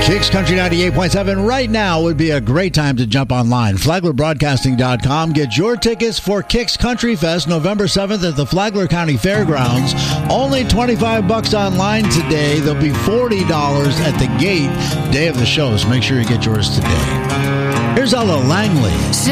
Kicks Country 98.7 right now would be a great time to jump online. FlaglerBroadcasting.com. Get your tickets for Kicks Country Fest November 7th at the Flagler County Fairgrounds. Only $25 online today. There'll be $40 at the gate day of the show, so make sure you get yours today. Here's Ella Langley.